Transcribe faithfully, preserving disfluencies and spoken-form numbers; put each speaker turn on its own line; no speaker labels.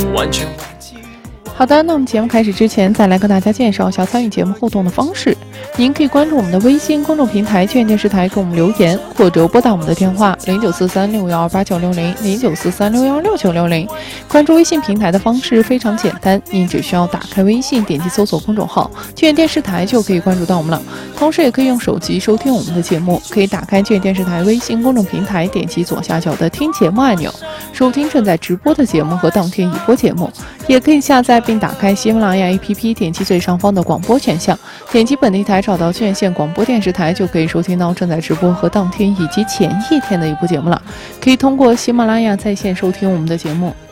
完全
好的，那我们节目开始之前，再来跟大家介绍一下参与节目互动的方式。您可以关注我们的微信公众平台巨源电视台，给我们留言，或者拨打我们的电话零九四三六幺二八九六零零九四三六幺六九六零。关注微信平台的方式非常简单，您只需要打开微信，点击搜索公众号巨源电视台就可以关注到我们了。同时也可以用手机收听我们的节目，可以打开巨源电视台微信公众平台，点击左下角的听节目按钮，收听正在直播的节目和当天已播节目。也可以下载并打开喜马拉雅 A P P， 点击最上方的广播选项，点击本地台找到巨源县广播电视台，就可以收听到正在直播和当天以及前一天的一部节目了。可以通过喜马拉雅在线收听我们的节目，